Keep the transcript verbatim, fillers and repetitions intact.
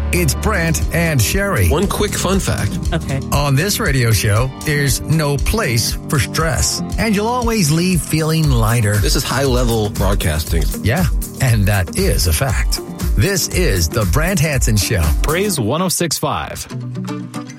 It's Brant and Sherry. One quick fun fact. Okay. On this radio show, there's no place for stress. And you'll always leave feeling lighter. This is high-level broadcasting. Yeah, and that is a fact. This is the Brant Hansen Show. Praise one oh six point five.